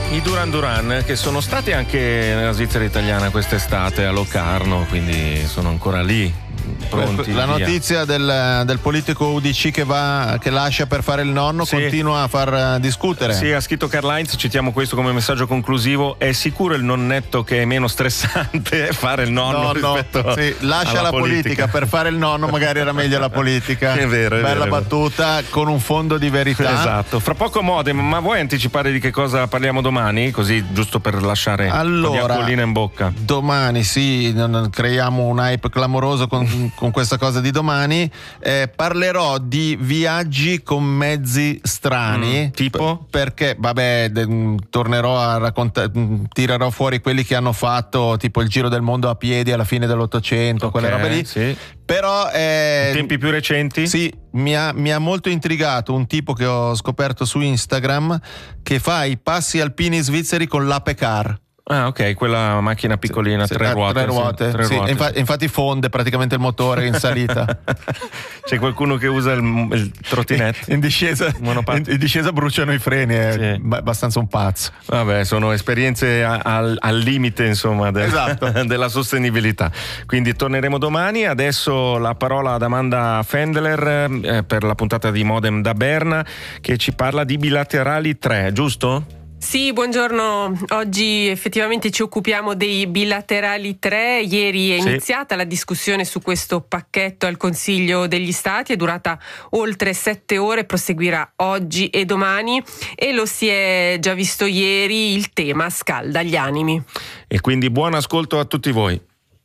I Duran Duran, che sono stati anche nella Svizzera italiana quest'estate a Locarno, quindi sono ancora lì. Pronti, la via. notizia del politico UDC che lascia per fare il nonno, sì, continua a far discutere. Sì, ha scritto Karl-Heinz, citiamo questo come messaggio conclusivo: è sicuro il nonnetto che è meno stressante fare il nonno rispetto lascia la politica per fare il nonno, magari era meglio la politica. È vero, bella vero, battuta con un fondo di verità. Esatto. Fra poco Modem, ma vuoi anticipare di che cosa parliamo domani? Così giusto per lasciare l'acquolina in bocca. Domani creiamo un hype clamoroso con questa cosa di domani. Parlerò di viaggi con mezzi strani, tipo? Perché tornerò a raccontare, tirerò fuori quelli che hanno fatto tipo il giro del mondo a piedi alla fine dell'Ottocento, quelle robe lì. Sì. Però in tempi più recenti? Sì, mi ha molto intrigato un tipo che ho scoperto su Instagram che fa i passi alpini svizzeri con l'Ape Car. Ah, ok, quella macchina piccolina, tre ruote. Infatti fonde praticamente il motore in salita. C'è qualcuno che usa il trottinette. In discesa bruciano i freni, è abbastanza un pazzo. Vabbè, sono esperienze al limite, insomma, della sostenibilità. Quindi torneremo domani. Adesso la parola ad Amanda Fendler per la puntata di Modem da Berna, che ci parla di bilaterali 3, giusto? Sì, buongiorno. Oggi effettivamente ci occupiamo dei bilaterali 3. Ieri è iniziata la discussione su questo pacchetto al Consiglio degli Stati, è durata oltre 7 ore, proseguirà oggi e domani e lo si è già visto ieri, il tema scalda gli animi. E quindi buon ascolto a tutti voi.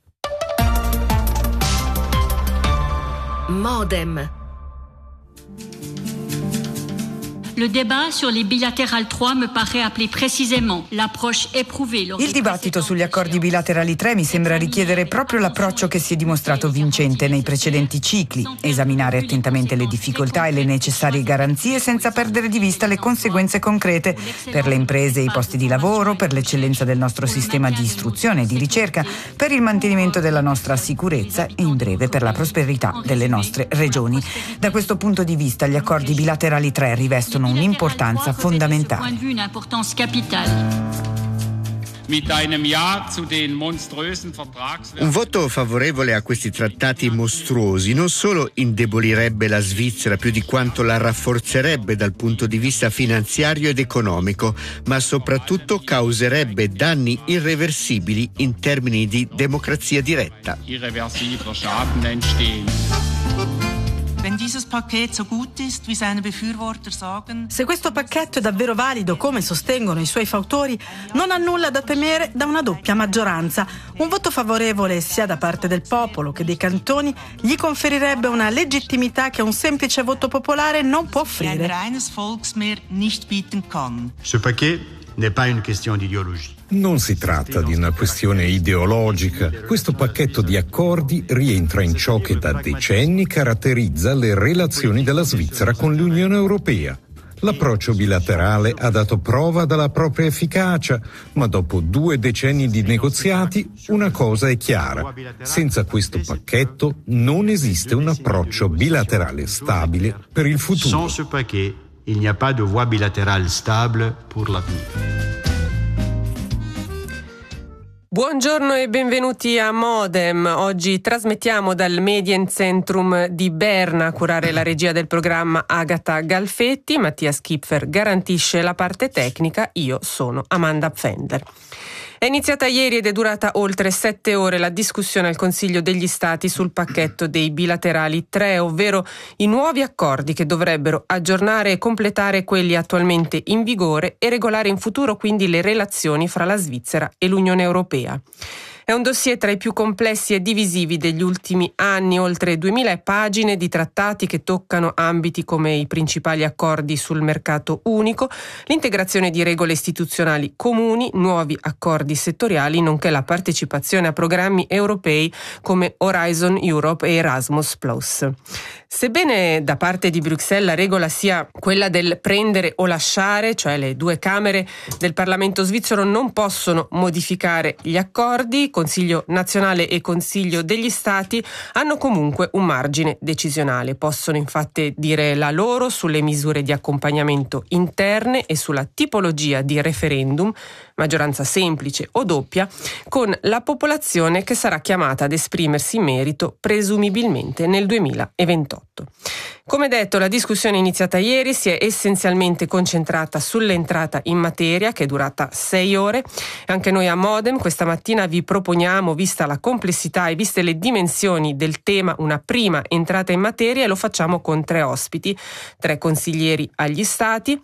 Modem. Le débat sur les bilatérales 3 me paraît appeler précisément l'approche éprouvée. Il dibattito sugli accordi bilaterali 3 mi sembra richiedere proprio l'approccio che si è dimostrato vincente nei precedenti cicli: esaminare attentamente le difficoltà e le necessarie garanzie senza perdere di vista le conseguenze concrete per le imprese e i posti di lavoro, per l'eccellenza del nostro sistema di istruzione e di ricerca, per il mantenimento della nostra sicurezza e in breve per la prosperità delle nostre regioni. Da questo punto di vista gli accordi bilaterali 3 rivestono un'importanza fondamentale. Un voto favorevole a questi trattati mostruosi non solo indebolirebbe la Svizzera più di quanto la rafforzerebbe dal punto di vista finanziario ed economico, ma soprattutto causerebbe danni irreversibili in termini di democrazia diretta. Se questo pacchetto è davvero valido, come sostengono i suoi fautori, non ha nulla da temere da una doppia maggioranza. Un voto favorevole sia da parte del popolo che dei cantoni gli conferirebbe una legittimità che un semplice voto popolare non può offrire. Ce paquet n'est pas une question d'idéologie. Non si tratta di una questione ideologica. Questo pacchetto di accordi rientra in ciò che da decenni caratterizza le relazioni della Svizzera con l'Unione Europea. L'approccio bilaterale ha dato prova della propria efficacia, ma dopo 2 decenni di negoziati una cosa è chiara: senza questo pacchetto non esiste un approccio bilaterale stabile per il futuro. Sans ce paquet, il n'y a pas de voie bilatérale stable pour l'avenir. Buongiorno e benvenuti a Modem. Oggi trasmettiamo dal Medienzentrum di Berna. A curare la regia del programma Agata Galfetti, Mattia Schipfer garantisce la parte tecnica, io sono Amanda Pfendler. È iniziata ieri ed è durata oltre 7 ore la discussione al Consiglio degli Stati sul pacchetto dei bilaterali 3, ovvero i nuovi accordi che dovrebbero aggiornare e completare quelli attualmente in vigore e regolare in futuro quindi le relazioni fra la Svizzera e l'Unione Europea. È un dossier tra i più complessi e divisivi degli ultimi anni, oltre 2000 pagine di trattati che toccano ambiti come i principali accordi sul mercato unico, l'integrazione di regole istituzionali comuni, nuovi accordi settoriali, nonché la partecipazione a programmi europei come Horizon Europe e Erasmus+. Sebbene da parte di Bruxelles la regola sia quella del prendere o lasciare, cioè le 2 camere del Parlamento svizzero non possono modificare gli accordi, Consiglio nazionale e Consiglio degli Stati, hanno comunque un margine decisionale. Possono infatti dire la loro sulle misure di accompagnamento interne e sulla tipologia di referendum, maggioranza semplice o doppia, con la popolazione che sarà chiamata ad esprimersi in merito presumibilmente nel 2028. Come detto, la discussione iniziata ieri si è essenzialmente concentrata sull'entrata in materia, che è durata 6 ore. Anche noi a Modem questa mattina vi proponiamo, vista la complessità e viste le dimensioni del tema, una prima entrata in materia, e lo facciamo con 3 ospiti, 3 consiglieri agli Stati,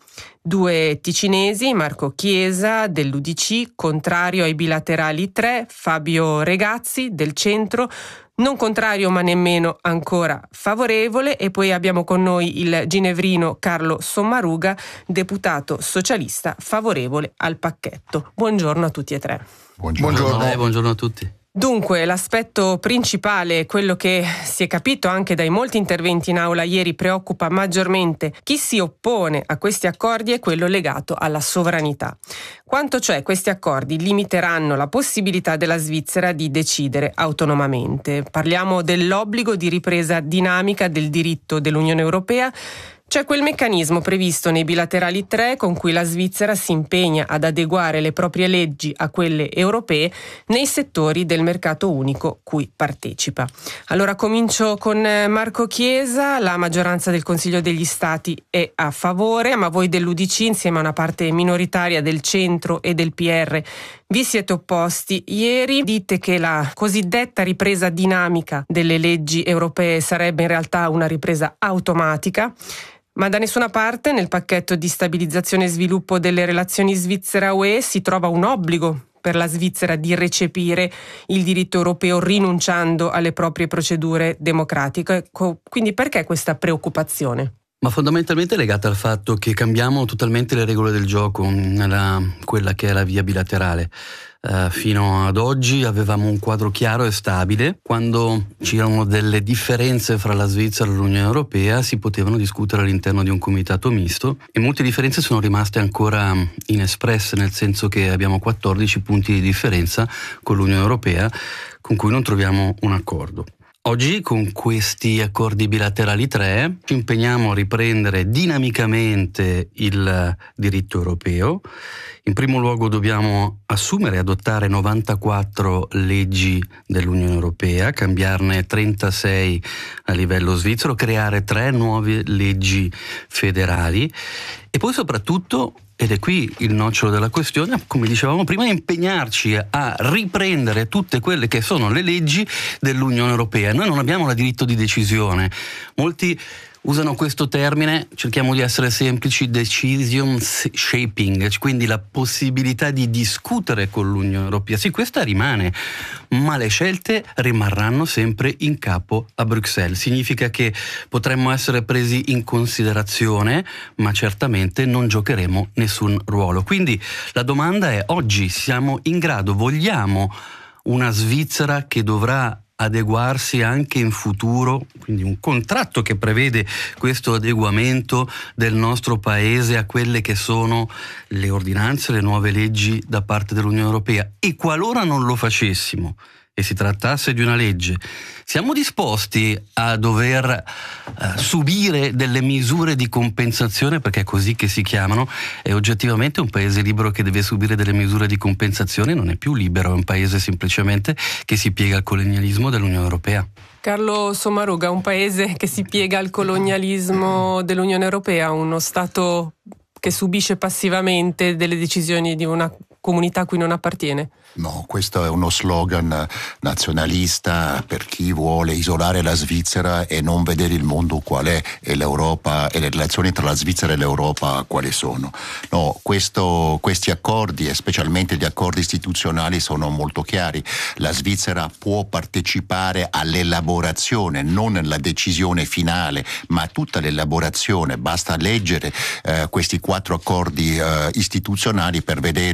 2 ticinesi, Marco Chiesa dell'UDC, contrario ai bilaterali 3, Fabio Regazzi del Centro, non contrario ma nemmeno ancora favorevole, e poi abbiamo con noi il ginevrino Carlo Sommaruga, deputato socialista favorevole al pacchetto. Buongiorno a tutti e 3. Buongiorno a tutti. Dunque, l'aspetto principale, quello che si è capito anche dai molti interventi in aula ieri, preoccupa maggiormente chi si oppone a questi accordi, è quello legato alla sovranità. Quanto cioè questi accordi limiteranno la possibilità della Svizzera di decidere autonomamente. Parliamo dell'obbligo di ripresa dinamica del diritto dell'Unione Europea. C'è quel meccanismo previsto nei bilaterali 3 con cui la Svizzera si impegna ad adeguare le proprie leggi a quelle europee nei settori del mercato unico cui partecipa. Allora comincio con Marco Chiesa. La maggioranza del Consiglio degli Stati è a favore, ma voi dell'UDC, insieme a una parte minoritaria del Centro e del PR, vi siete opposti. Ieri dite che la cosiddetta ripresa dinamica delle leggi europee sarebbe in realtà una ripresa automatica. Ma da nessuna parte nel pacchetto di stabilizzazione e sviluppo delle relazioni Svizzera-UE si trova un obbligo per la Svizzera di recepire il diritto europeo rinunciando alle proprie procedure democratiche. Quindi perché questa preoccupazione? Ma fondamentalmente è legata al fatto che cambiamo totalmente le regole del gioco nella quella che è la via bilaterale. Fino ad oggi avevamo un quadro chiaro e stabile. Quando c'erano delle differenze fra la Svizzera e l'Unione Europea si potevano discutere all'interno di un comitato misto, e molte differenze sono rimaste ancora inespresse, nel senso che abbiamo 14 punti di differenza con l'Unione Europea con cui non troviamo un accordo. Oggi con questi accordi bilaterali 3 ci impegniamo a riprendere dinamicamente il diritto europeo. In primo luogo dobbiamo assumere e adottare 94 leggi dell'Unione Europea, cambiarne 36 a livello svizzero, creare 3 nuove leggi federali e poi soprattutto, ed è qui il nocciolo della questione, come dicevamo prima, impegnarci a riprendere tutte quelle che sono le leggi dell'Unione Europea. Noi non abbiamo il diritto di decisione. Molti usano questo termine, cerchiamo di essere semplici, decision shaping, quindi la possibilità di discutere con l'Unione Europea. Sì, questa rimane, ma le scelte rimarranno sempre in capo a Bruxelles. Significa che potremmo essere presi in considerazione, ma certamente non giocheremo nessun ruolo. Quindi la domanda è: oggi siamo in grado, vogliamo una Svizzera che dovrà adeguarsi anche in futuro, quindi un contratto che prevede questo adeguamento del nostro paese a quelle che sono le ordinanze, le nuove leggi da parte dell'Unione Europea? E qualora non lo facessimo e si trattasse di una legge, siamo disposti a dover subire delle misure di compensazione, perché è così che si chiamano? È oggettivamente un paese libero che deve subire delle misure di compensazione, non è più libero, è un paese semplicemente che si piega al colonialismo dell'Unione Europea. Carlo Sommaruga, un paese che si piega al colonialismo dell'Unione Europea, uno Stato che subisce passivamente delle decisioni di una comunità a cui non appartiene? No, questo è uno slogan nazionalista per chi vuole isolare la Svizzera e non vedere il mondo qual è e l'Europa e le relazioni tra la Svizzera e l'Europa quali sono. No, questi accordi, e specialmente gli accordi istituzionali, sono molto chiari. La Svizzera può partecipare all'elaborazione, non alla decisione finale, ma a tutta l'elaborazione. Basta leggere questi 4 accordi istituzionali per vedere tutte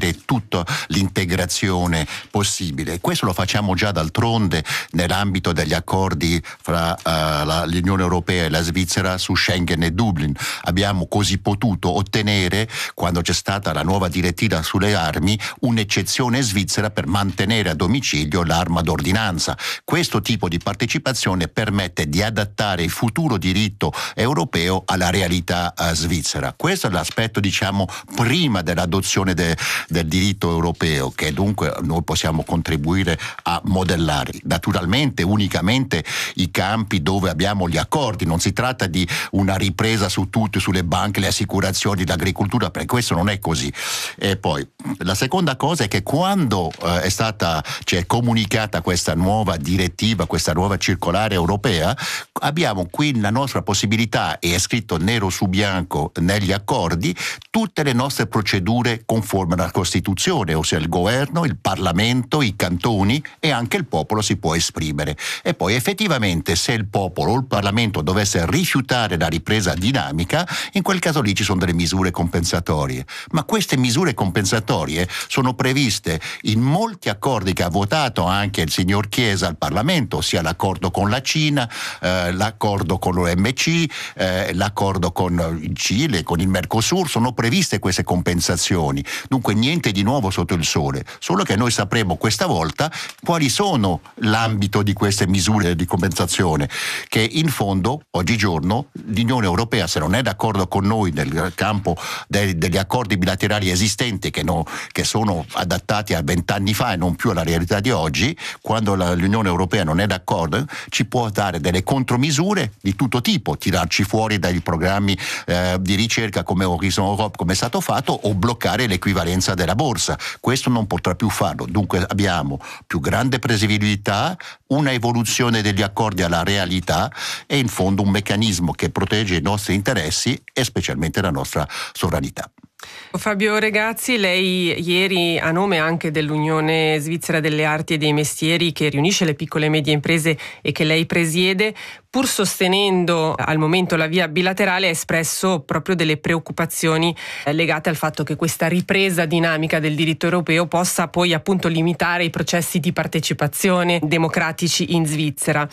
tutta l'integrazione possibile. Questo lo facciamo già d'altronde nell'ambito degli accordi fra l'Unione Europea e la Svizzera su Schengen e Dublin. Abbiamo così potuto ottenere, quando c'è stata la nuova direttiva sulle armi, un'eccezione svizzera per mantenere a domicilio l'arma d'ordinanza. Questo tipo di partecipazione permette di adattare il futuro diritto europeo alla realtà svizzera. Questo è l'aspetto, diciamo, prima dell'adozione del diritto europeo, che dunque noi possiamo contribuire a modellare. Naturalmente unicamente i campi dove abbiamo gli accordi, non si tratta di una ripresa su tutto, sulle banche, le assicurazioni, l'agricoltura, perché questo non è così. E poi la seconda cosa è che quando è stata comunicata questa nuova direttiva, questa nuova circolare europea, abbiamo qui la nostra possibilità, e è scritto nero su bianco negli accordi, tutte le nostre procedure conformi alla Costituzione, ossia il governo, il Parlamento, i cantoni e anche il popolo si può esprimere. E poi effettivamente se il popolo o il Parlamento dovesse rifiutare la ripresa dinamica, in quel caso lì ci sono delle misure compensatorie. Ma queste misure compensatorie sono previste in molti accordi che ha votato anche il signor Chiesa al Parlamento, ossia l'accordo con la Cina, l'accordo con l'OMC, l'accordo con il Cile, con il Mercosur. Sono previste queste compensazioni, dunque niente di nuovo sotto il sole, solo che noi sapremo questa volta quali sono l'ambito di queste misure di compensazione, che in fondo oggigiorno l'Unione Europea, se non è d'accordo con noi nel campo degli accordi bilaterali esistenti che sono adattati a 20 anni fa e non più alla realtà di oggi, quando l'Unione Europea non è d'accordo ci può dare delle contromisure di tutto tipo, tirarci fuori dai programmi di ricerca come Horizon Europe, come è stato fatto, o bloccare l'equivalenza della borsa. Questo non potrà più farlo, dunque abbiamo più grande prevedibilità, una evoluzione degli accordi alla realtà e in fondo un meccanismo che protegge i nostri interessi e specialmente la nostra sovranità. Fabio Regazzi, lei ieri, a nome anche dell'Unione Svizzera delle Arti e dei Mestieri, che riunisce le piccole e medie imprese e che lei presiede, pur sostenendo al momento la via bilaterale, ha espresso proprio delle preoccupazioni legate al fatto che questa ripresa dinamica del diritto europeo possa poi appunto limitare i processi di partecipazione democratici in Svizzera.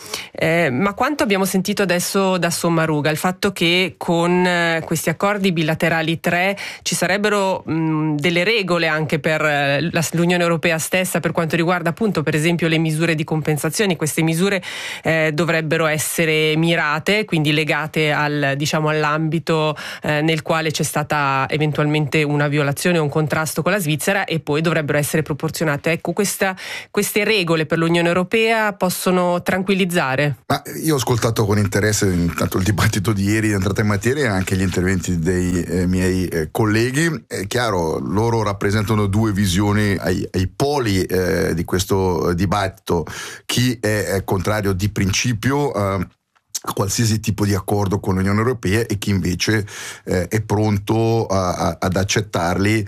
Ma quanto abbiamo sentito adesso da Sommaruga, il fatto che con questi accordi bilaterali 3 ci sarebbero delle regole anche per l'Unione Europea stessa per quanto riguarda appunto per esempio le misure di compensazione. Queste misure dovrebbero essere mirate, quindi legate all'ambito nel quale c'è stata eventualmente una violazione o un contrasto con la Svizzera, e poi dovrebbero essere proporzionate. Ecco, queste regole per l'Unione Europea possono tranquillizzare? Ma io ho ascoltato con interesse intanto il dibattito di ieri di entrata in materia e anche gli interventi dei miei colleghi. È chiaro, loro rappresentano due visioni ai poli di questo dibattito. Chi è contrario di principio a qualsiasi tipo di accordo con l'Unione Europea e chi invece è pronto ad accettarli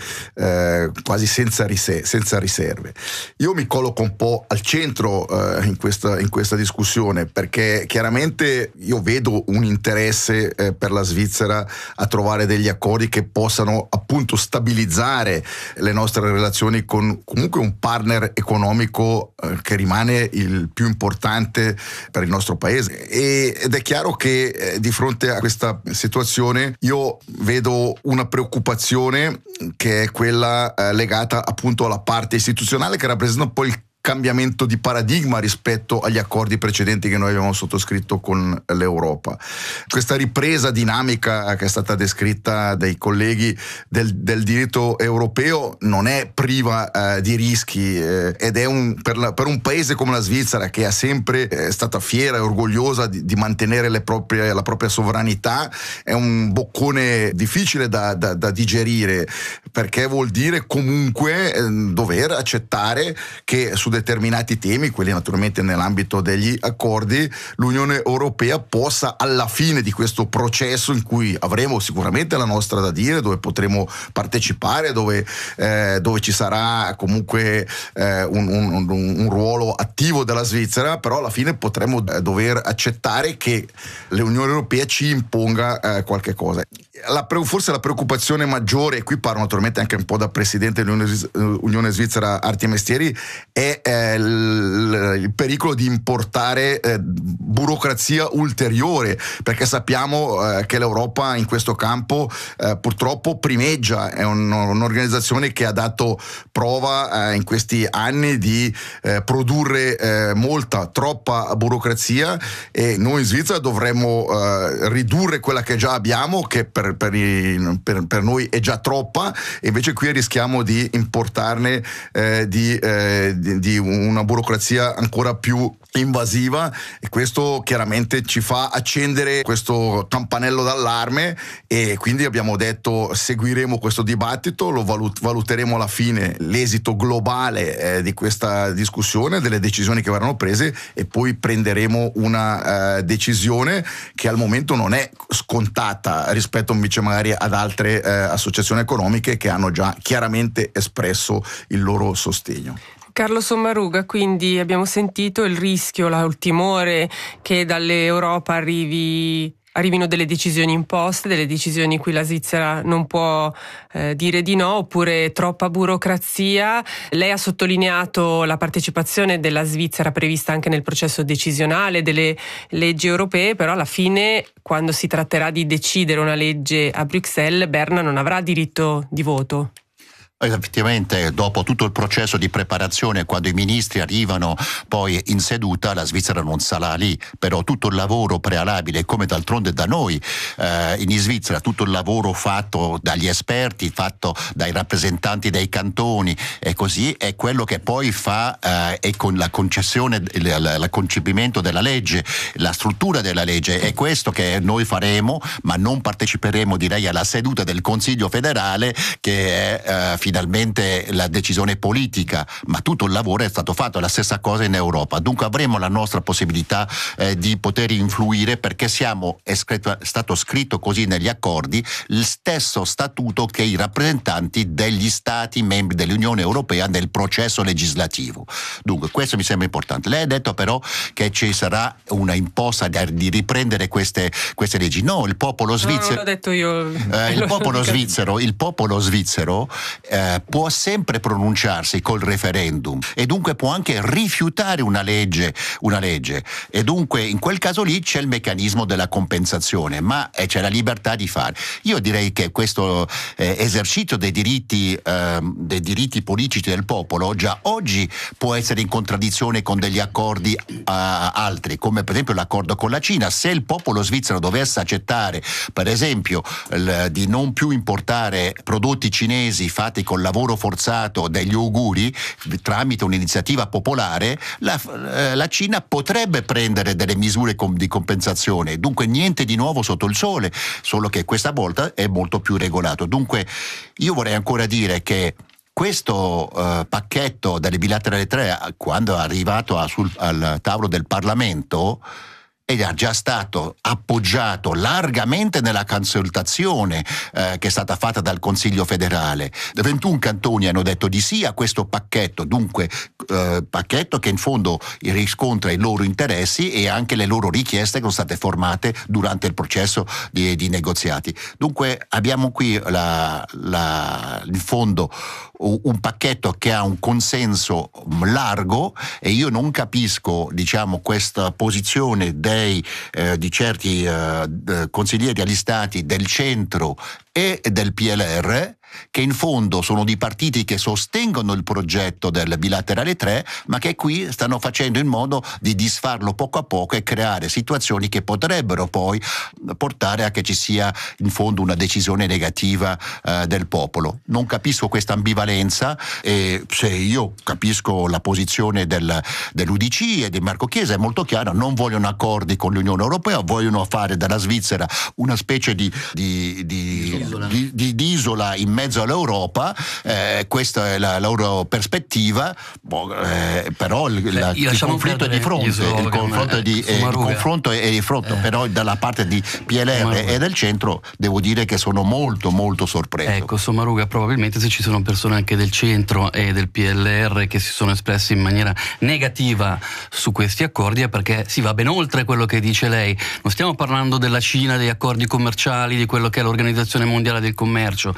quasi senza riserve. Io mi colloco un po' al centro in questa discussione, perché chiaramente io vedo un interesse per la Svizzera a trovare degli accordi che possano appunto stabilizzare le nostre relazioni con comunque un partner economico che rimane il più importante per il nostro paese. Ed è chiaro che di fronte a questa situazione io vedo una preoccupazione che è quella legata appunto alla parte istituzionale, che rappresenta un po' il cambiamento di paradigma rispetto agli accordi precedenti che noi abbiamo sottoscritto con l'Europa. Questa ripresa dinamica che è stata descritta dai colleghi del diritto europeo non è priva di rischi ed è per un paese come la Svizzera, che è sempre stata fiera e orgogliosa di mantenere la propria sovranità, è un boccone difficile da digerire, perché vuol dire comunque dover accettare che su determinati temi, quelli naturalmente nell'ambito degli accordi, l'Unione Europea possa alla fine di questo processo, in cui avremo sicuramente la nostra da dire, dove potremo partecipare, dove ci sarà comunque un ruolo attivo della Svizzera, però alla fine potremo dover accettare che l'Unione Europea ci imponga qualche cosa. Forse la preoccupazione maggiore, e qui parlo naturalmente probabilmente anche un po' da presidente dell'Unione Svizzera Arti e Mestieri, è il pericolo di importare burocrazia ulteriore, perché sappiamo che l'Europa in questo campo purtroppo primeggia, è un'organizzazione che ha dato prova in questi anni di produrre troppa burocrazia, e noi in Svizzera dovremmo ridurre quella che già abbiamo, che per noi è già troppa, e invece qui rischiamo di importarne di una burocrazia ancora più invasiva, e questo chiaramente ci fa accendere questo campanello d'allarme, e quindi abbiamo detto seguiremo questo dibattito, lo valuteremo alla fine l'esito globale di questa discussione, delle decisioni che verranno prese, e poi prenderemo una decisione che al momento non è scontata rispetto invece magari ad altre associazioni economiche che hanno già chiaramente espresso il loro sostegno. Carlo Sommaruga, quindi abbiamo sentito il rischio, il timore che dall'Europa arrivino delle decisioni imposte, delle decisioni cui la Svizzera non può dire di no, oppure troppa burocrazia. Lei ha sottolineato la partecipazione della Svizzera prevista anche nel processo decisionale delle leggi europee, però alla fine, quando si tratterà di decidere una legge a Bruxelles, Berna non avrà diritto di voto. Effettivamente, dopo tutto il processo di preparazione, quando i ministri arrivano poi in seduta, la Svizzera non sarà lì, però tutto il lavoro prealabile, come d'altronde da noi in Svizzera, tutto il lavoro fatto dagli esperti, fatto dai rappresentanti dei cantoni e così, è quello che poi fa e con la concessione, il concepimento della legge, la struttura della legge, è questo che noi faremo, ma non parteciperemo, direi, alla seduta del Consiglio federale, che è finalmente la decisione politica, ma tutto il lavoro è stato fatto, la stessa cosa in Europa. Dunque avremo la nostra possibilità di poter influire, perché è stato scritto così negli accordi, il stesso statuto che i rappresentanti degli Stati membri dell'Unione Europea nel processo legislativo. Dunque questo mi sembra importante. Lei ha detto però che ci sarà una imposta di riprendere queste leggi. No, il popolo svizzero. No, l'ho detto io. Il popolo svizzero può sempre pronunciarsi col referendum, e dunque può anche rifiutare una legge, e dunque in quel caso lì c'è il meccanismo della compensazione, ma c'è la libertà di fare. Io direi che questo esercizio dei diritti politici del popolo già oggi può essere in contraddizione con degli accordi altri, come per esempio l'accordo con la Cina. Se il popolo svizzero dovesse accettare, per esempio, di non più importare prodotti cinesi fatti con lavoro forzato degli uiguri tramite un'iniziativa popolare, la Cina potrebbe prendere delle misure di compensazione. Dunque niente di nuovo sotto il sole, solo che questa volta è molto più regolato. Dunque io vorrei ancora dire che questo pacchetto delle bilaterali 3, quando è arrivato al tavolo del Parlamento, era già stato appoggiato largamente nella consultazione che è stata fatta dal Consiglio federale. 21 cantoni hanno detto di sì a questo pacchetto, dunque pacchetto che in fondo riscontra i loro interessi e anche le loro richieste che sono state formate durante il processo di negoziati. Dunque abbiamo qui in fondo un pacchetto che ha un consenso largo, e io non capisco, diciamo, questa posizione di certi consiglieri agli stati del centro e del PLR, che in fondo sono di partiti che sostengono il progetto del bilaterale 3, ma che qui stanno facendo in modo di disfarlo poco a poco e creare situazioni che potrebbero poi portare a che ci sia in fondo una decisione negativa del popolo. Non capisco questa ambivalenza, e se io capisco la posizione dell'UDC e di Marco Chiesa, è molto chiara: non vogliono accordi con l'Unione Europea, vogliono fare dalla Svizzera una specie di isola in mezzo all'Europa. Questa è la loro prospettiva, però il conflitto è di fronte, il confronto è di fronte, però dalla parte di PLR e del centro devo dire che sono molto molto sorpreso. Ecco, Sommaruga, probabilmente se ci sono persone anche del centro e del PLR che si sono espresse in maniera negativa su questi accordi, è perché si va ben oltre quello che dice lei. Non stiamo parlando della Cina, degli accordi commerciali, di quello che è l'Organizzazione Mondiale del Commercio. Qui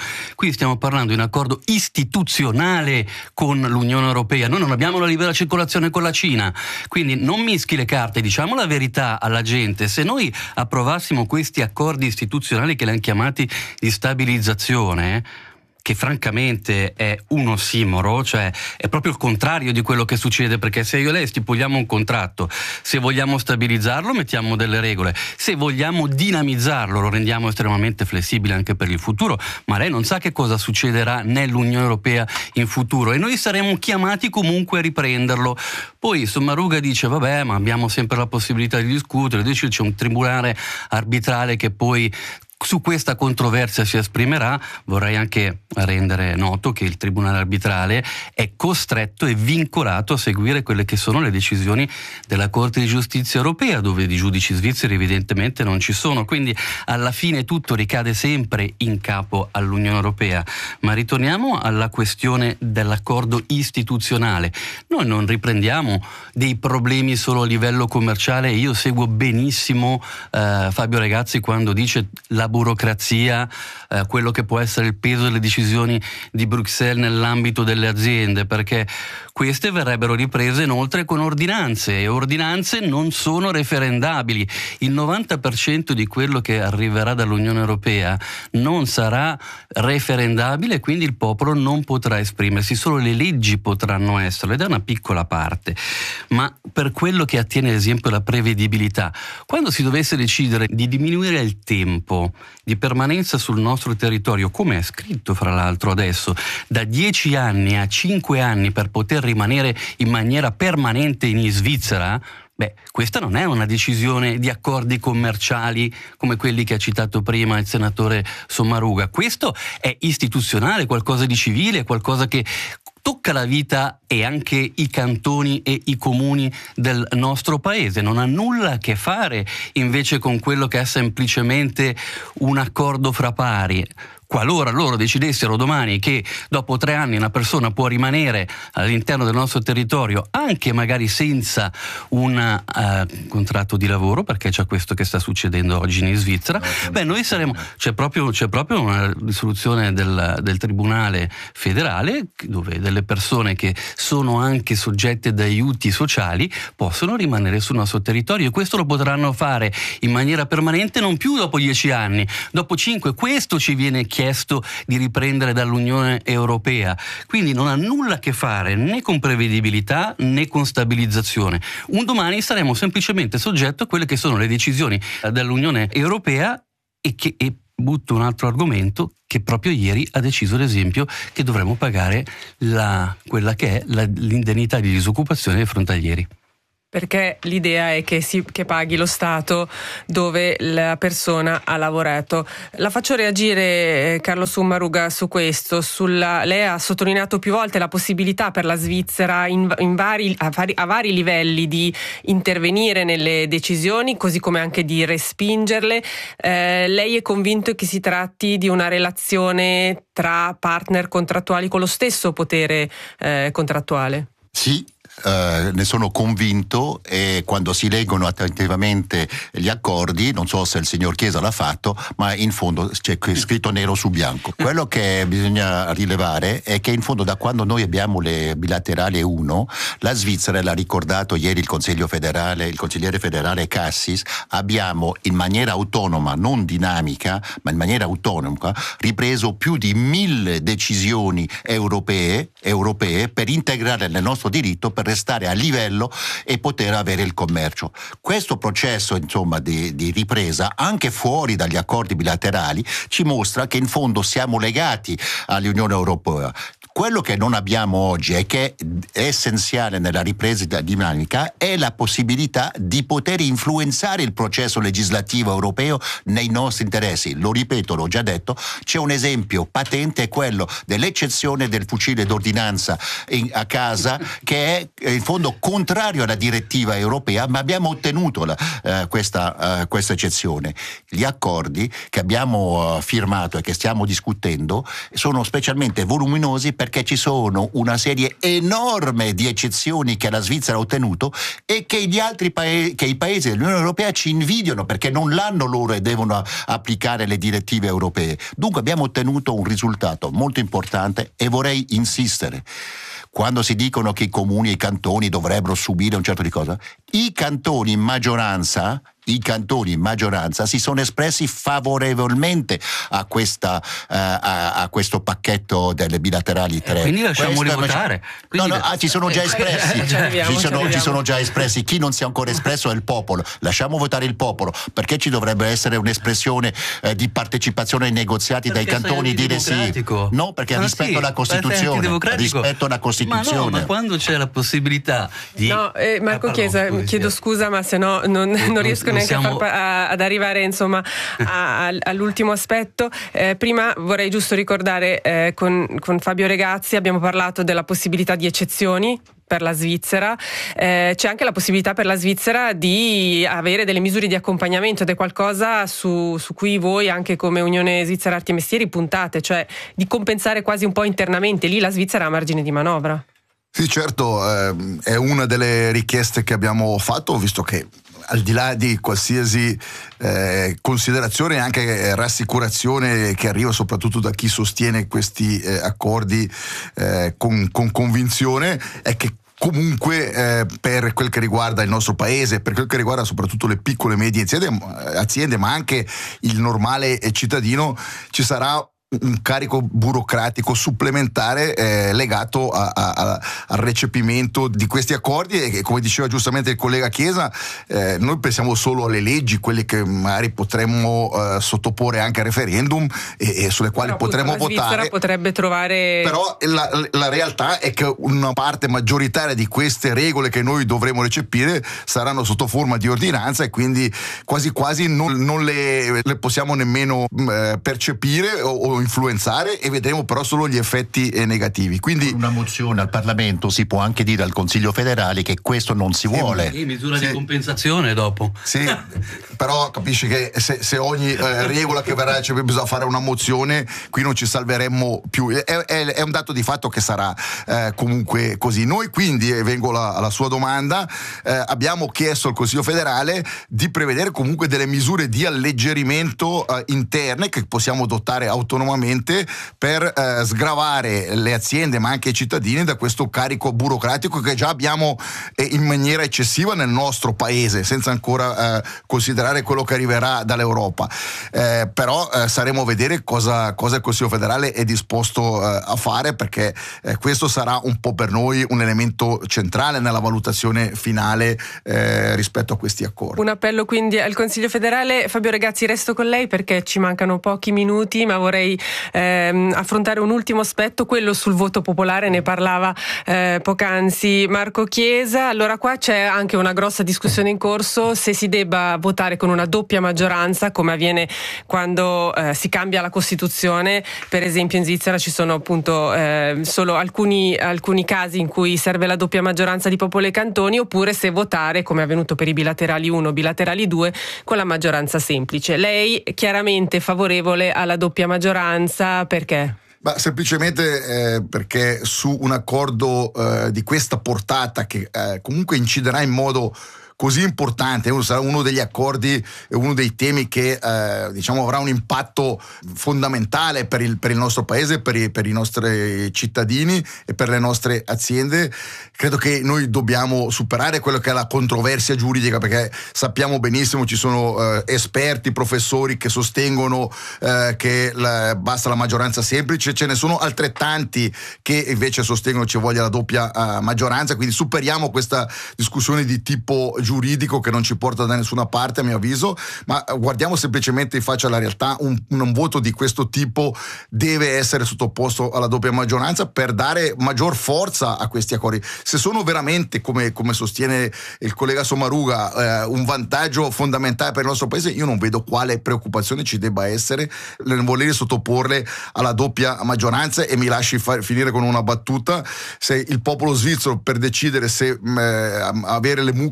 qui stiamo parlando di un accordo istituzionale con l'Unione Europea. Noi non abbiamo la libera circolazione con la Cina, quindi non mischi le carte, diciamo la verità alla gente. Se noi approvassimo questi accordi istituzionali che li hanno chiamati di stabilizzazione, che francamente è un ossimoro, cioè è proprio il contrario di quello che succede, perché se io e lei stipuliamo un contratto, se vogliamo stabilizzarlo mettiamo delle regole, se vogliamo dinamizzarlo lo rendiamo estremamente flessibile anche per il futuro, ma lei non sa che cosa succederà nell'Unione Europea in futuro e noi saremo chiamati comunque a riprenderlo. Poi Sommaruga dice vabbè, ma abbiamo sempre la possibilità di discutere, c'è un tribunale arbitrale che poi su questa controversia si esprimerà. Vorrei anche rendere noto che il Tribunale arbitrale è costretto e vincolato a seguire quelle che sono le decisioni della Corte di Giustizia europea, dove di giudici svizzeri evidentemente non ci sono, quindi alla fine tutto ricade sempre in capo all'Unione Europea. Ma ritorniamo alla questione dell'accordo istituzionale. Noi non riprendiamo dei problemi solo a livello commerciale. Io seguo benissimo Fabio Regazzi quando dice la burocrazia, quello che può essere il peso delle decisioni di Bruxelles nell'ambito delle aziende, perché queste verrebbero riprese inoltre con ordinanze e ordinanze non sono referendabili. Il 90% di quello che arriverà dall'Unione Europea non sarà referendabile, quindi il popolo non potrà esprimersi, solo le leggi potranno esserlo ed è una piccola parte. Ma per quello che attiene ad esempio alla prevedibilità, quando si dovesse decidere di diminuire il tempo di permanenza sul nostro territorio, come è scritto fra l'altro adesso, da 10 anni a 5 anni per poter rimanere in maniera permanente in Svizzera, questa non è una decisione di accordi commerciali come quelli che ha citato prima il senatore Sommaruga. Questo è istituzionale, qualcosa di civile, qualcosa che tocca la vita e anche i cantoni e i comuni del nostro paese. Non ha nulla a che fare invece con quello che è semplicemente un accordo fra pari. Qualora loro decidessero domani che dopo 3 anni una persona può rimanere all'interno del nostro territorio anche magari senza un contratto di lavoro, perché c'è questo che sta succedendo oggi in Svizzera, noi saremo, c'è proprio una risoluzione del Tribunale federale dove delle persone che sono anche soggette ad aiuti sociali possono rimanere sul nostro territorio, e questo lo potranno fare in maniera permanente non più dopo 10 anni, dopo 5. Questo ci viene chiesto di riprendere dall'Unione Europea, quindi non ha nulla a che fare né con prevedibilità né con stabilizzazione. Un domani saremo semplicemente soggetti a quelle che sono le decisioni dell'Unione Europea e butto un altro argomento che proprio ieri ha deciso ad esempio che dovremo pagare quella che è l'indennità di disoccupazione dei frontalieri. Perché l'idea è che paghi lo Stato dove la persona ha lavorato. La faccio reagire, Carlo Sommaruga, su questo. Lei ha sottolineato più volte la possibilità per la Svizzera a vari livelli di intervenire nelle decisioni, così come anche di respingerle. Lei è convinto che si tratti di una relazione tra partner contrattuali con lo stesso potere contrattuale? Sì. Ne sono convinto, e quando si leggono attentamente gli accordi, non so se il signor Chiesa l'ha fatto, ma in fondo c'è scritto nero su bianco. Quello che bisogna rilevare è che in fondo da quando noi abbiamo le bilaterali 1, la Svizzera, l'ha ricordato ieri il consigliere federale Cassis, abbiamo in maniera autonoma, non dinamica, ma in maniera autonoma, ripreso più di 1000 decisioni europee per integrare nel nostro diritto, per restare a livello e poter avere il commercio. Questo processo insomma di ripresa anche fuori dagli accordi bilaterali ci mostra che in fondo siamo legati all'Unione Europea. Quello che non abbiamo oggi e che è essenziale nella ripresa dinamica è la possibilità di poter influenzare il processo legislativo europeo nei nostri interessi. Lo ripeto, l'ho già detto, c'è un esempio patente, è quello dell'eccezione del fucile d'ordinanza a casa, che è in fondo contrario alla direttiva europea, ma abbiamo ottenuto questa eccezione. Gli accordi che abbiamo firmato e che stiamo discutendo sono specialmente voluminosi perché ci sono una serie enorme di eccezioni che la Svizzera ha ottenuto e che gli altri che i paesi dell'Unione Europea ci invidiano perché non l'hanno loro e devono applicare le direttive europee. Dunque abbiamo ottenuto un risultato molto importante e vorrei insistere. Quando si dicono che i comuni e i cantoni dovrebbero subire un certo di cosa, i cantoni in maggioranza si sono espressi favorevolmente a questo pacchetto delle bilaterali 3. Quindi lasciamoli votare. Ci sono già espressi. Ci sono già espressi. Chi non si è ancora espresso è il popolo. Lasciamo votare il popolo, perché ci dovrebbe essere un'espressione di partecipazione ai negoziati dai cantoni, dire sì. No, perché rispetto alla Costituzione. Ma no, ma quando c'è la possibilità di... No, Marco Chiesa, chiedo scusa, ma se no non riesco neanche ad arrivare insomma all'ultimo aspetto. Prima vorrei giusto ricordare con Fabio Regazzi abbiamo parlato della possibilità di eccezioni per la Svizzera, c'è anche la possibilità per la Svizzera di avere delle misure di accompagnamento ed è qualcosa su cui voi anche come Unione Svizzera Arti e Mestieri puntate, cioè di compensare quasi un po' internamente. Lì la Svizzera ha margine di manovra. Sì, certo, è una delle richieste che abbiamo fatto, visto che al di là di qualsiasi considerazione e anche rassicurazione che arriva soprattutto da chi sostiene questi accordi con convinzione, è che comunque per quel che riguarda il nostro paese, per quel che riguarda soprattutto le piccole e medie aziende, ma anche il normale cittadino, ci sarà un carico burocratico supplementare legato al recepimento di questi accordi e come diceva giustamente il collega Chiesa, noi pensiamo solo alle leggi, quelle che magari potremmo sottoporre anche a referendum e sulle quali potremmo votare. La Svizzera potrebbe trovare... Però la realtà è che una parte maggioritaria di queste regole che noi dovremo recepire saranno sotto forma di ordinanza e quindi quasi quasi non le possiamo nemmeno percepire o influenzare e vedremo però solo gli effetti negativi. Quindi una mozione al Parlamento si può anche dire al Consiglio federale che questo non si vuole. Misura di compensazione dopo. Sì, però capisci che se ogni regola che verrà bisogna fare una mozione, qui non ci salveremmo più. È un dato di fatto che sarà comunque così. Noi quindi, e vengo alla sua domanda, abbiamo chiesto al Consiglio federale di prevedere comunque delle misure di alleggerimento interne che possiamo adottare autonomamente per sgravare le aziende ma anche i cittadini da questo carico burocratico che già abbiamo in maniera eccessiva nel nostro paese, senza ancora considerare quello che arriverà dall'Europa. Però saremo a vedere cosa il Consiglio federale è disposto a fare, perché questo sarà un po' per noi un elemento centrale nella valutazione finale rispetto a questi accordi. Un appello quindi al Consiglio federale. Fabio Regazzi, resto con lei perché ci mancano pochi minuti, ma vorrei affrontare un ultimo aspetto, quello sul voto popolare. Ne parlava poc'anzi Marco Chiesa. Allora qua c'è anche una grossa discussione in corso se si debba votare con una doppia maggioranza come avviene quando si cambia la Costituzione. Per esempio in Svizzera ci sono appunto solo alcuni casi in cui serve la doppia maggioranza di popolo e cantoni, oppure se votare come è avvenuto per i bilaterali 1, bilaterali 2 con la maggioranza semplice. Lei chiaramente favorevole alla doppia maggioranza, perché? Ma semplicemente perché su un accordo di questa portata che comunque inciderà in modo così importante, sarà uno degli accordi e uno dei temi che avrà un impatto fondamentale per il nostro paese, per i nostri cittadini e per le nostre aziende. Credo che noi dobbiamo superare quello che è la controversia giuridica, perché sappiamo benissimo ci sono esperti, professori che sostengono che basta la maggioranza semplice, ce ne sono altrettanti che invece sostengono ci voglia la doppia maggioranza, quindi superiamo questa discussione di tipo giuridico che non ci porta da nessuna parte a mio avviso, ma guardiamo semplicemente in faccia alla realtà. Un voto di questo tipo deve essere sottoposto alla doppia maggioranza per dare maggior forza a questi accordi. Se sono veramente, come sostiene il collega Sommaruga, un vantaggio fondamentale per il nostro paese, io non vedo quale preoccupazione ci debba essere nel voler sottoporle alla doppia maggioranza. E mi lasci finire con una battuta: se il popolo svizzero, per decidere se avere le mucche con le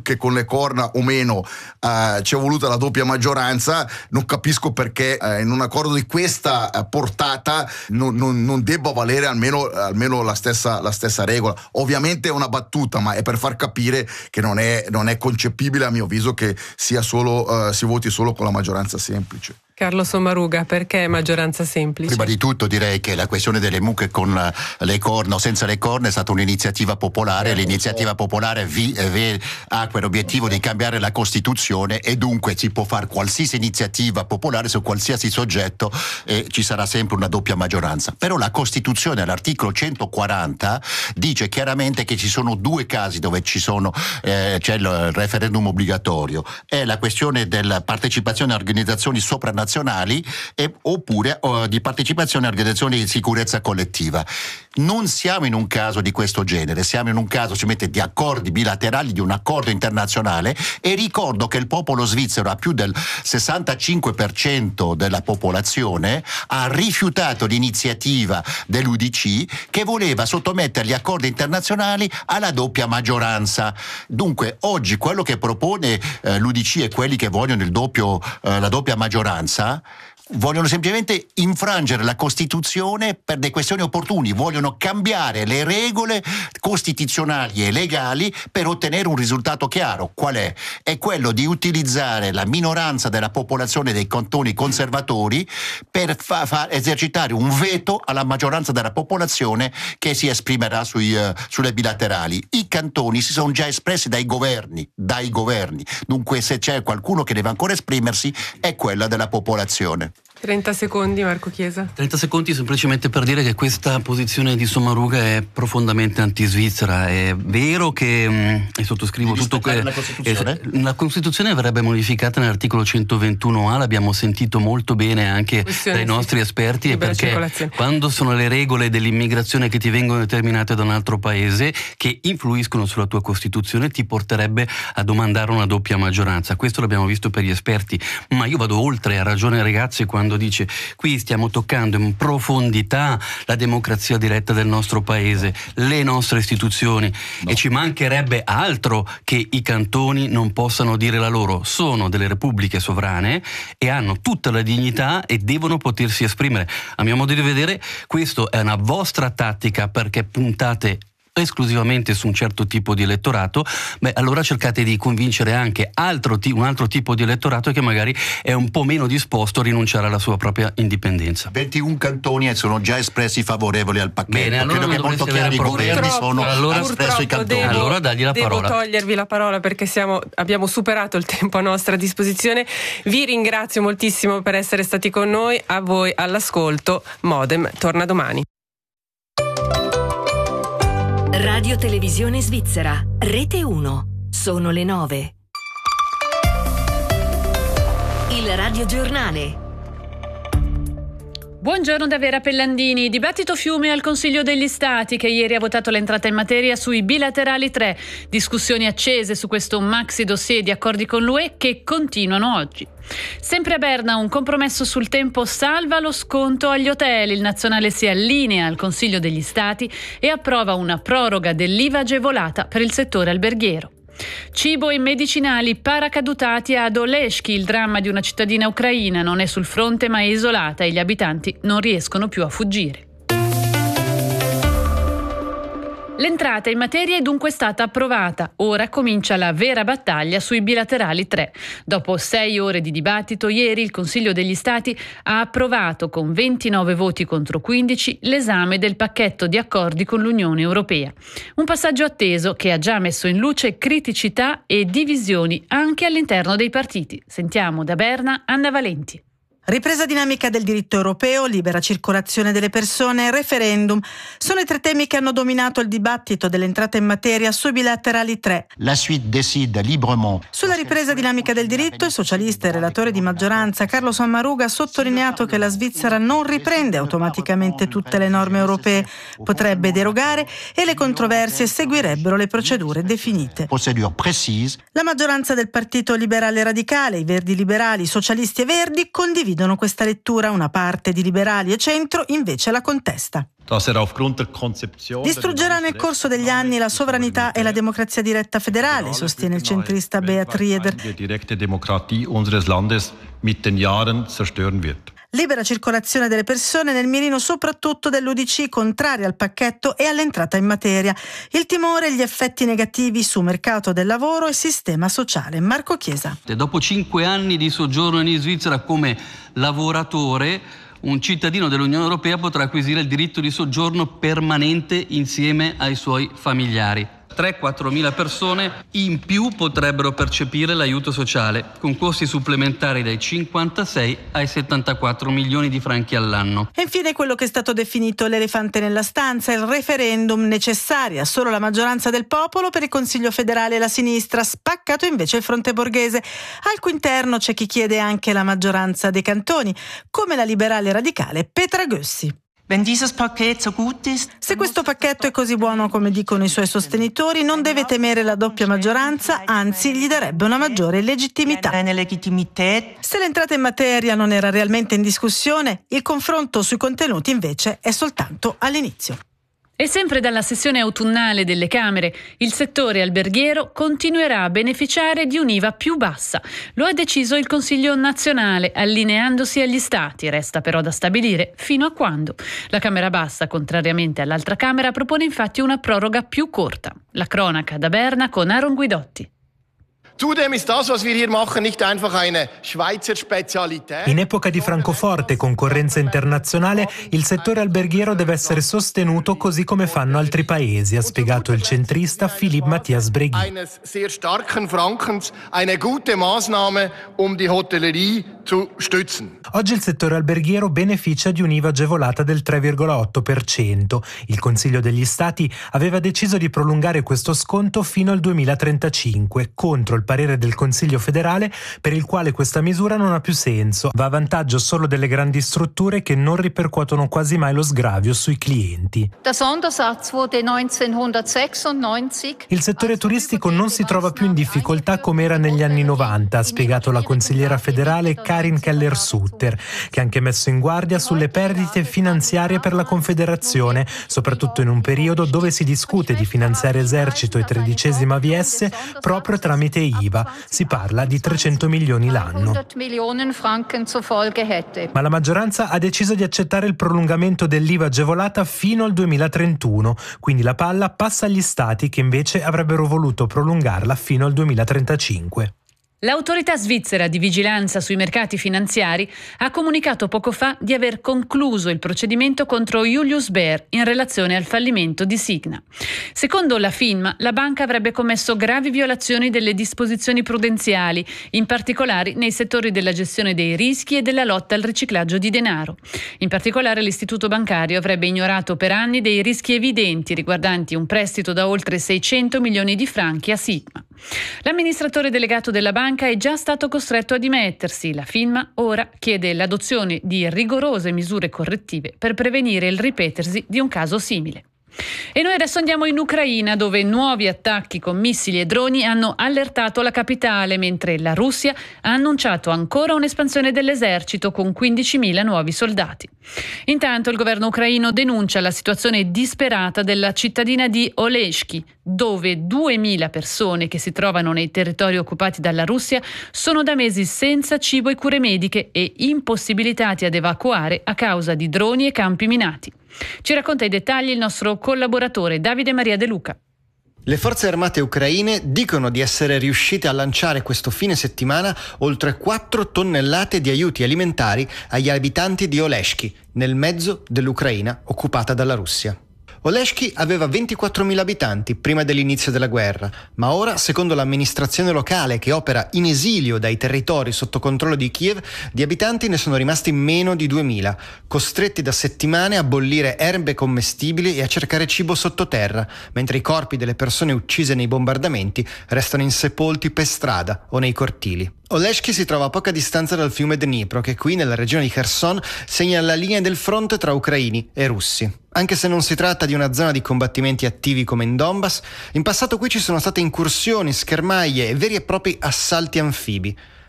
le corna o meno, ci è voluta la doppia maggioranza. Non capisco perché in un accordo di questa portata non debba valere almeno la stessa regola. Ovviamente è una battuta, ma è per far capire che non è concepibile, a mio avviso, che si voti solo con la maggioranza semplice. Carlo Sommaruga, perché maggioranza semplice? Prima di tutto direi che la questione delle mucche con le corna o senza le corna è stata un'iniziativa popolare. L'iniziativa popolare ha quell'obiettivo di cambiare la Costituzione e dunque si può fare qualsiasi iniziativa popolare su qualsiasi soggetto e ci sarà sempre una doppia maggioranza. Però la Costituzione all'articolo 140 dice chiaramente che ci sono due casi dove c'è il referendum obbligatorio. È la questione della partecipazione a organizzazioni sopranazionali oppure di partecipazione a organizzazioni di sicurezza collettiva. Non siamo in un caso di questo genere, siamo in un caso di accordi bilaterali, di un accordo internazionale, e ricordo che il popolo svizzero, a più del 65% della popolazione, ha rifiutato l'iniziativa dell'UDC che voleva sottomettere gli accordi internazionali alla doppia maggioranza. Dunque oggi quello che propone l'UDC e quelli che vogliono la doppia maggioranza vogliono semplicemente infrangere la Costituzione per delle questioni opportuni, vogliono cambiare le regole costituzionali e legali per ottenere un risultato chiaro. Qual è? È quello di utilizzare la minoranza della popolazione dei cantoni conservatori per esercitare un veto alla maggioranza della popolazione che si esprimerà sulle bilaterali. I cantoni si sono già espressi dai governi. Dunque se c'è qualcuno che deve ancora esprimersi è quella della popolazione. 30 secondi, Marco Chiesa. 30 secondi semplicemente per dire che questa posizione di Sommaruga è profondamente anti-svizzera. È vero che, e sottoscrivo tutto che la Costituzione verrebbe modificata nell'articolo 121A, l'abbiamo sentito molto bene anche dai nostri esperti, e perché quando sono le regole dell'immigrazione che ti vengono determinate da un altro paese che influiscono sulla tua Costituzione, ti porterebbe a domandare una doppia maggioranza. Questo l'abbiamo visto per gli esperti, ma io vado oltre. Ha ragione Regazzi quando dice qui stiamo toccando in profondità la democrazia diretta del nostro paese, le nostre istituzioni, e ci mancherebbe altro che i cantoni non possano dire la loro. Sono delle repubbliche sovrane e hanno tutta la dignità e devono potersi esprimere. A mio modo di vedere questo è una vostra tattica perché puntate esclusivamente su un certo tipo di elettorato. Allora cercate di convincere anche un altro tipo di elettorato che magari è un po' meno disposto a rinunciare alla sua propria indipendenza. 21 cantoni sono già espressi favorevoli al pacchetto. Bene, allora credo che molto chiaro i governi hanno espresso i cantoni. Allora dagli la parola. Devo togliervi la parola perché abbiamo superato il tempo a nostra disposizione. Vi ringrazio moltissimo per essere stati con noi. A voi all'ascolto. Modem torna domani. Radio Televisione Svizzera, Rete 1. Sono le 9. Il radiogiornale. Buongiorno da Vera Pellandini. Dibattito fiume al Consiglio degli Stati che ieri ha votato l'entrata in materia sui bilaterali 3. Discussioni accese su questo maxi dossier di accordi con l'UE che continuano oggi. Sempre a Berna un compromesso sul tempo salva lo sconto agli hotel. Il nazionale si allinea al Consiglio degli Stati e approva una proroga dell'IVA agevolata per il settore alberghiero. Cibo e medicinali paracadutati ad Oleshki. Il dramma di una cittadina ucraina non è sul fronte ma è isolata e gli abitanti non riescono più a fuggire. L'entrata in materia è dunque stata approvata. Ora comincia la vera battaglia sui bilaterali 3. Dopo 6 ore di dibattito, ieri il Consiglio degli Stati ha approvato con 29 voti contro 15 l'esame del pacchetto di accordi con l'Unione Europea. Un passaggio atteso che ha già messo in luce criticità e divisioni anche all'interno dei partiti. Sentiamo da Berna Anna Valenti. Ripresa dinamica del diritto europeo, libera circolazione delle persone e referendum sono i 3 temi che hanno dominato il dibattito dell'entrata in materia sui bilaterali 3. La suite décide librement. Sulla ripresa dinamica del diritto, il socialista e relatore di maggioranza Carlo Sommaruga ha sottolineato che la Svizzera non riprende automaticamente tutte le norme europee, potrebbe derogare e le controversie seguirebbero le procedure definite. La maggioranza del Partito Liberale Radicale, i Verdi Liberali, i Socialisti e Verdi condividono condividono questa lettura, una parte di liberali e centro invece la contesta. Distruggerà nel corso degli anni la sovranità e la democrazia diretta federale, sostiene il centrista Beat Rieder. Libera circolazione delle persone nel mirino soprattutto dell'UDC, contraria al pacchetto e all'entrata in materia. Il timore e gli effetti negativi su mercato del lavoro e sistema sociale. Marco Chiesa. Dopo 5 anni di soggiorno in Svizzera come lavoratore, un cittadino dell'Unione Europea potrà acquisire il diritto di soggiorno permanente insieme ai suoi familiari. 3-4 mila persone in più potrebbero percepire l'aiuto sociale, con costi supplementari dai 56 ai 74 milioni di franchi all'anno. E infine quello che è stato definito l'elefante nella stanza, il referendum, necessaria solo la maggioranza del popolo per il Consiglio federale e la sinistra, spaccato invece il fronte borghese. Al cui interno c'è chi chiede anche la maggioranza dei cantoni, come la liberale radicale Petra Gössi. Se questo pacchetto è così buono come dicono i suoi sostenitori, non deve temere la doppia maggioranza, anzi gli darebbe una maggiore legittimità. Se l'entrata in materia non era realmente in discussione, il confronto sui contenuti invece è soltanto all'inizio. E sempre dalla sessione autunnale delle Camere, il settore alberghiero continuerà a beneficiare di un'IVA più bassa. Lo ha deciso il Consiglio nazionale, allineandosi agli Stati. Resta però da stabilire fino a quando. La Camera Bassa, contrariamente all'altra Camera, propone infatti una proroga più corta. La cronaca da Berna con Aaron Guidotti. Zudem ist das, was wir hier machen, nicht einfach eine Schweizer Spezialität. In epoca di francoforte concorrenza internazionale, il settore alberghiero deve essere sostenuto così come fanno altri paesi, ha spiegato il centrista Philippe Matthias Bregui. Eines sehr starken Frankens, eine gute Maßnahme, um die Hotellerie zu stützen. Oggi il settore alberghiero beneficia di un'IVA agevolata del 3,8%. Il Consiglio degli Stati aveva deciso di prolungare questo sconto fino al 2035, contro il parere del Consiglio federale, per il quale questa misura non ha più senso, va a vantaggio solo delle grandi strutture che non ripercuotono quasi mai lo sgravio sui clienti. Il settore turistico non si trova più in difficoltà come era negli anni 90, ha spiegato la consigliera federale Karin Keller-Sutter, che ha anche messo in guardia sulle perdite finanziarie per la Confederazione, soprattutto in un periodo dove si discute di finanziare esercito e 13ª AVS proprio tramite IVA. Si parla di 300 milioni l'anno. Ma la maggioranza ha deciso di accettare il prolungamento dell'IVA agevolata fino al 2031, quindi la palla passa agli Stati che invece avrebbero voluto prolungarla fino al 2035. L'autorità svizzera di vigilanza sui mercati finanziari ha comunicato poco fa di aver concluso il procedimento contro Julius Baer in relazione al fallimento di Signa. Secondo la FINMA, la banca avrebbe commesso gravi violazioni delle disposizioni prudenziali, in particolare nei settori della gestione dei rischi e della lotta al riciclaggio di denaro. In particolare l'istituto bancario avrebbe ignorato per anni dei rischi evidenti riguardanti un prestito da oltre 600 milioni di franchi a Sigma. L'amministratore delegato della banca è già stato costretto a dimettersi. La FINMA ora chiede l'adozione di rigorose misure correttive per prevenire il ripetersi di un caso simile. E noi adesso andiamo in Ucraina, dove nuovi attacchi con missili e droni hanno allertato la capitale, mentre la Russia ha annunciato ancora un'espansione dell'esercito con 15.000 nuovi soldati. Intanto il governo ucraino denuncia la situazione disperata della cittadina di Oleshki, dove 2.000 persone che si trovano nei territori occupati dalla Russia sono da mesi senza cibo e cure mediche e impossibilitati ad evacuare a causa di droni e campi minati. Ci racconta i dettagli il nostro collaboratore Davide Maria De Luca. Le forze armate ucraine dicono di essere riuscite a lanciare questo fine settimana oltre 4 tonnellate di aiuti alimentari agli abitanti di Oleshki, nel mezzo dell'Ucraina occupata dalla Russia. Oleshki aveva 24.000 abitanti prima dell'inizio della guerra, ma ora, secondo l'amministrazione locale che opera in esilio dai territori sotto controllo di Kiev, di abitanti ne sono rimasti meno di 2.000, costretti da settimane a bollire erbe commestibili e a cercare cibo sottoterra, mentre i corpi delle persone uccise nei bombardamenti restano insepolti per strada o nei cortili. Oleshki si trova a poca distanza dal fiume Dnipro, che qui nella regione di Kherson segna la linea del fronte tra ucraini e russi. Anche se non si tratta di una zona di combattimenti attivi come in Donbass, in passato qui ci sono state incursioni, schermaglie e veri e propri assalti anfibi.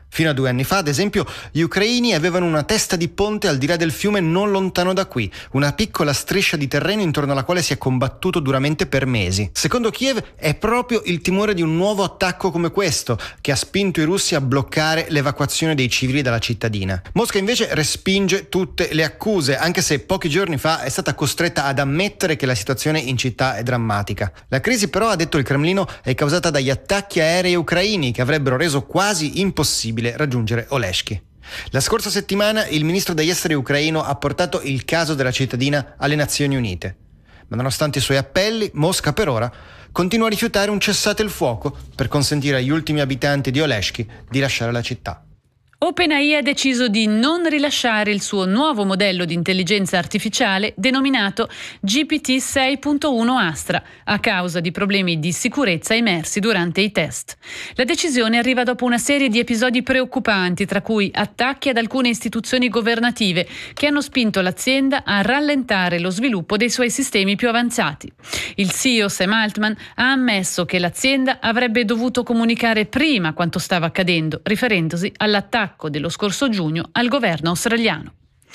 Fino a 2 anni fa, ad esempio, gli ucraini avevano una testa di ponte al di là del fiume non lontano da qui, una piccola striscia di terreno intorno alla quale si è combattuto duramente per mesi. Secondo Kiev è proprio il timore di un nuovo attacco come questo che ha spinto i russi a bloccare l'evacuazione dei civili dalla cittadina. Mosca invece respinge tutte le accuse, anche se pochi giorni fa è stata costretta ad ammettere che la situazione in città è drammatica. La crisi però, ha detto il Cremlino, è causata dagli attacchi aerei ucraini che avrebbero reso quasi impossibile raggiungere Oleshki. La scorsa settimana il ministro degli esteri ucraino ha portato il caso della cittadina alle Nazioni Unite. Ma nonostante i suoi appelli, Mosca per ora continua a rifiutare un cessate il fuoco per consentire agli ultimi abitanti di Oleshki di lasciare la città. OpenAI ha deciso di non rilasciare il suo nuovo modello di intelligenza artificiale denominato GPT 6.1 Astra a causa di problemi di sicurezza emersi durante i test. La decisione arriva dopo una serie di episodi preoccupanti, tra cui attacchi ad alcune istituzioni governative che hanno spinto l'azienda a rallentare lo sviluppo dei suoi sistemi più avanzati. Il CEO Sam Altman ha ammesso che l'azienda avrebbe dovuto comunicare prima quanto stava accadendo, riferendosi all'attacco dello scorso giugno al governo australiano.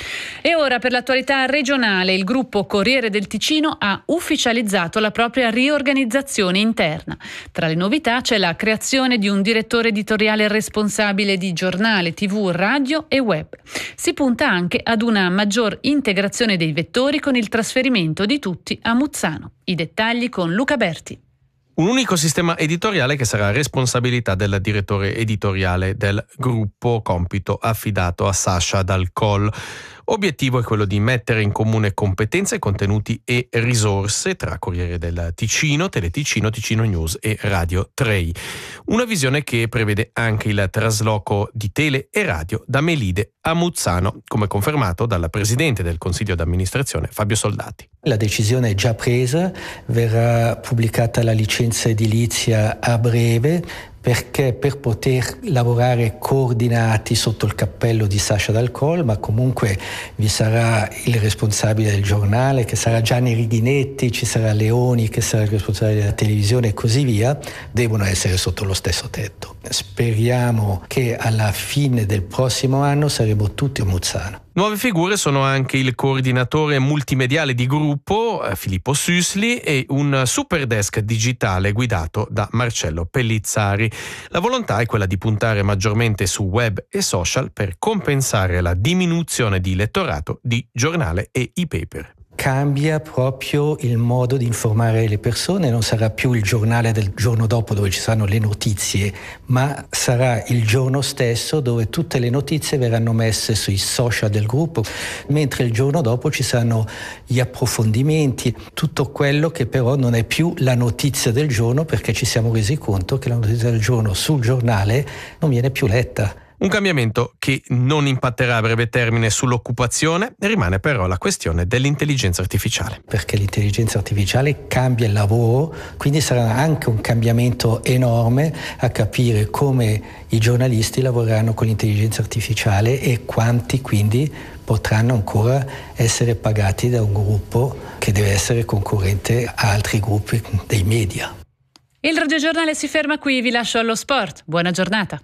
E ora per l'attualità regionale, il gruppo Corriere del Ticino ha ufficializzato la propria riorganizzazione interna. Tra le novità c'è la creazione di un direttore editoriale responsabile di giornale, TV, radio e web. Si punta anche ad una maggior integrazione dei vettori con il trasferimento di tutti a Muzzano. I dettagli con Luca Berti. Un unico sistema editoriale che sarà responsabilità del direttore editoriale del gruppo, compito affidato a Sasha Dal Coll. Obiettivo è quello di mettere in comune competenze, contenuti e risorse tra Corriere del Ticino, Teleticino, Ticino News e Radio 3. Una visione che prevede anche il trasloco di tele e radio da Melide a Muzzano, come confermato dal presidente del Consiglio d'amministrazione Fabio Soldati. La decisione è già presa, verrà pubblicata la licenza edilizia a breve, perché per poter lavorare coordinati sotto il cappello di Sasha Dal Coll, ma comunque vi sarà il responsabile del giornale che sarà Gianni Righinetti, ci sarà Leoni che sarà il responsabile della televisione e così via, devono essere sotto lo stesso tetto. Speriamo che alla fine del prossimo anno saremo tutti a Muzzano. Nuove figure sono anche il coordinatore multimediale di gruppo, Filippo Süssli, e un super desk digitale guidato da Marcello Pellizzari. La volontà è quella di puntare maggiormente su web e social per compensare la diminuzione di lettorato di giornale e e-paper. Cambia proprio il modo di informare le persone, non sarà più il giornale del giorno dopo dove ci saranno le notizie, ma sarà il giorno stesso dove tutte le notizie verranno messe sui social del gruppo, mentre il giorno dopo ci saranno gli approfondimenti, tutto quello che però non è più la notizia del giorno, perché ci siamo resi conto che la notizia del giorno sul giornale non viene più letta. Un cambiamento che non impatterà a breve termine sull'occupazione, rimane però la questione dell'intelligenza artificiale. Perché l'intelligenza artificiale cambia il lavoro, quindi sarà anche un cambiamento enorme a capire come i giornalisti lavoreranno con l'intelligenza artificiale e quanti quindi potranno ancora essere pagati da un gruppo che deve essere concorrente a altri gruppi dei media. Il radiogiornale si ferma qui, vi lascio allo sport. Buona giornata.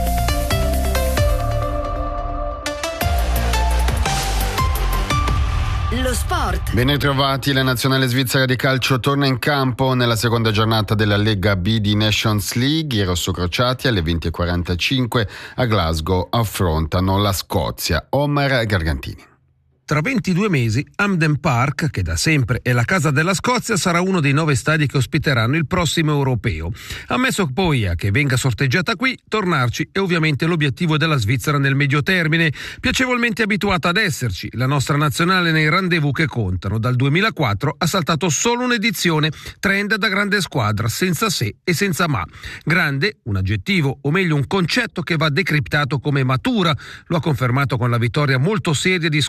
Lo sport. Ben ritrovati, la nazionale svizzera di calcio torna in campo nella seconda giornata della Lega B di Nations League. I rossocrociati alle 20:45 a Glasgow affrontano la Scozia. Omar Gargantini. Tra 22 mesi, Hampden Park, che da sempre è la casa della Scozia, sarà uno dei 9 stadi che ospiteranno il prossimo europeo. Ammesso poi a che venga sorteggiata qui, tornarci è ovviamente l'obiettivo della Svizzera nel medio termine, piacevolmente abituata ad esserci. La nostra nazionale nei rendezvous che contano. Dal 2004 ha saltato solo un'edizione, trend da grande squadra, senza se e senza ma. Grande, un aggettivo, o meglio un concetto che va decriptato come matura, lo ha confermato con la vittoria molto seria di Skopje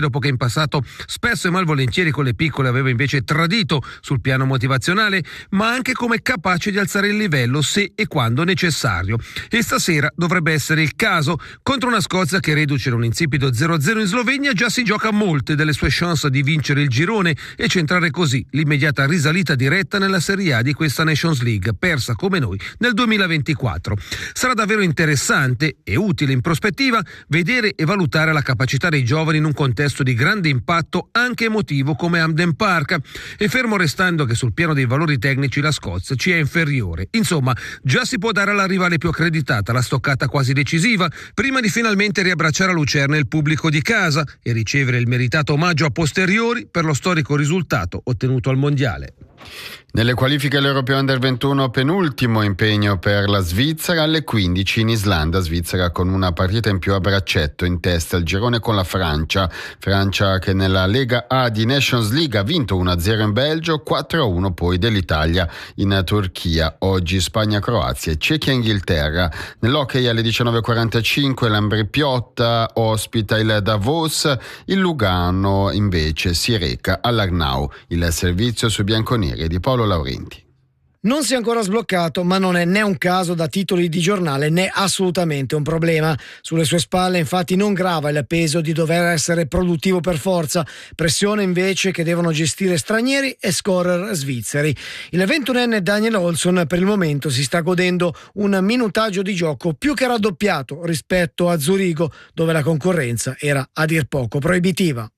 dopo che in passato spesso e malvolentieri con le piccole aveva invece tradito sul piano motivazionale, ma anche come capace di alzare il livello se e quando necessario. E stasera dovrebbe essere il caso contro una Scozia che, reduce da un insipido 0-0 in Slovenia, già si gioca molte delle sue chance di vincere il girone e centrare così l'immediata risalita diretta nella Serie A di questa Nations League, persa come noi nel 2024. Sarà davvero interessante e utile in prospettiva vedere e valutare la capacità dei giovani in un contesto di grande impatto anche emotivo come Hampden Park, e fermo restando che sul piano dei valori tecnici la Scozia ci è inferiore. Insomma, già si può dare alla rivale più accreditata la stoccata quasi decisiva prima di finalmente riabbracciare a Lucerna il pubblico di casa e ricevere il meritato omaggio a posteriori per lo storico risultato ottenuto al Mondiale. Nelle qualifiche all'Europeo Under 21 penultimo impegno per la Svizzera, alle 15 in Islanda, Svizzera con una partita in più a braccetto in testa al girone con la Francia che nella Lega A di Nations League ha vinto 1-0 in Belgio, 4-1 poi dell'Italia in Turchia. Oggi Spagna-Croazia e Cechia-Inghilterra. Nell'hockey alle 19.45 l'Ambri Piotta ospita il Davos, il Lugano invece si reca all'Arnau. Il servizio su bianconeri di Paolo Laurenti. Non si è ancora sbloccato, ma non è né un caso da titoli di giornale né assolutamente un problema. Sulle sue spalle infatti non grava il peso di dover essere produttivo per forza, pressione invece che devono gestire stranieri e scorer svizzeri. Il 21enne Daniel Olsson per il momento si sta godendo un minutaggio di gioco più che raddoppiato rispetto a Zurigo, dove la concorrenza era a dir poco proibitiva.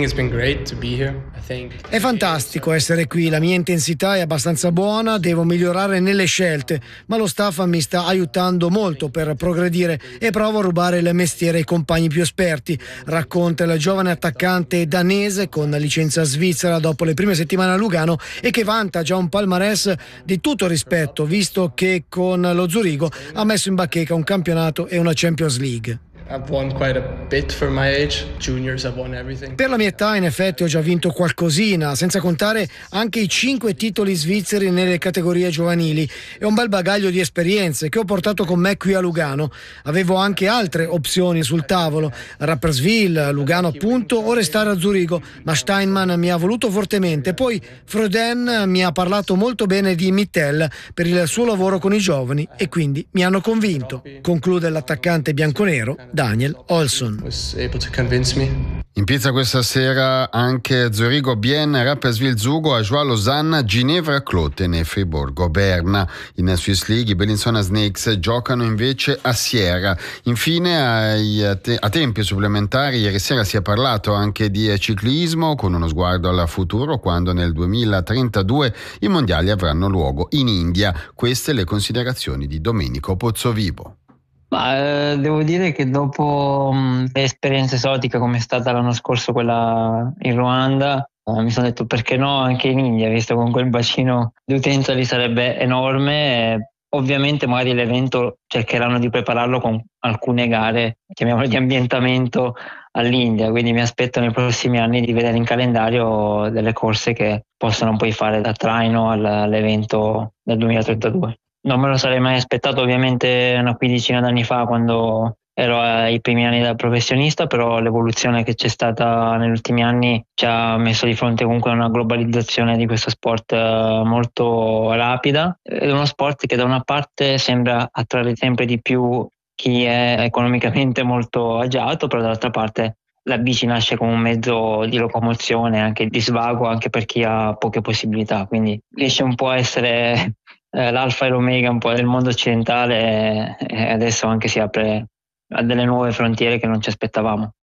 È fantastico essere qui, la mia intensità è abbastanza buona, devo migliorare nelle scelte, ma lo staff mi sta aiutando molto per progredire e provo a rubare il mestiere ai compagni più esperti, racconta il giovane attaccante danese con licenza svizzera dopo le prime settimane a Lugano e che vanta già un palmarès di tutto rispetto, visto che con lo Zurigo ha messo in bacheca un campionato e una Champions League. Per la mia età in effetti ho già vinto qualcosina, senza contare anche i 5 titoli svizzeri nelle categorie giovanili e un bel bagaglio di esperienze che ho portato con me qui a Lugano. Avevo anche altre opzioni sul tavolo, Rapperswil, Lugano appunto o restare a Zurigo, ma Steinmann mi ha voluto fortemente. Poi Freuden mi ha parlato molto bene di Mittel per il suo lavoro con i giovani e quindi mi hanno convinto, conclude l'attaccante bianconero Daniel Olsson. In pizza questa sera anche Zurigo, Bienne, Rapperswil, Zugo, Ajoie, Losanna, Ginevra, Cloten e Friburgo Berna. In Swiss League i Bellinzona Snakes giocano invece a Sierra. Infine a tempi supplementari ieri sera si è parlato anche di ciclismo con uno sguardo al futuro, quando nel 2032 i mondiali avranno luogo in India. Queste le considerazioni di Domenico Pozzovivo. Devo dire che dopo esperienze esotiche come è stata l'anno scorso quella in Ruanda, mi sono detto perché no anche in India, visto con quel bacino di utenza lì sarebbe enorme. Ovviamente magari l'evento cercheranno di prepararlo con alcune gare, chiamiamole di ambientamento, all'India, quindi mi aspetto nei prossimi anni di vedere in calendario delle corse che possano poi fare da traino all'evento del 2032. Non me lo sarei mai aspettato ovviamente una quindicina d'anni fa quando ero ai primi anni da professionista, però l'evoluzione che c'è stata negli ultimi anni ci ha messo di fronte comunque a una globalizzazione di questo sport molto rapida. È uno sport che da una parte sembra attrarre sempre di più chi è economicamente molto agiato, però dall'altra parte la bici nasce come un mezzo di locomozione, anche di svago, anche per chi ha poche possibilità, quindi riesce un po' a essere l'alfa e l'omega un po' del mondo occidentale e adesso anche si apre a delle nuove frontiere che non ci aspettavamo.